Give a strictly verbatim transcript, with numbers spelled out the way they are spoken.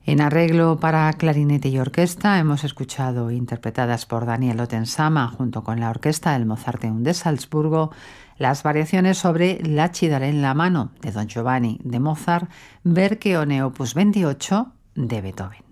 En arreglo para clarinete y orquesta hemos escuchado, interpretadas por Daniel Ottensama junto con la orquesta del Mozarteum de Salzburgo, las variaciones sobre La ci daré en la mano de Don Giovanni de Mozart, Vercheone opus veintiocho de Beethoven.